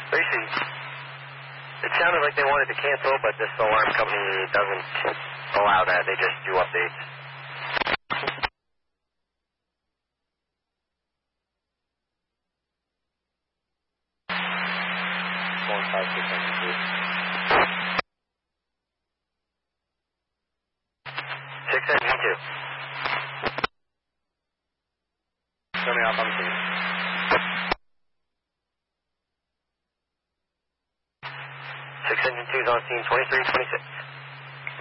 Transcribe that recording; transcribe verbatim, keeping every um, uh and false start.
Basically, it sounded like they wanted to cancel, but this alarm company doesn't allow that. They just do updates. One five six hundred two. Six engine two. Show me off on the scene. Six engine two is on scene twenty-three twenty-six.